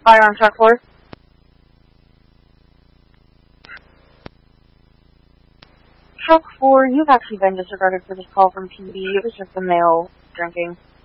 Fire on track 4. Track 4, you've actually been disregarded for this call from PD. It was just a male drinking.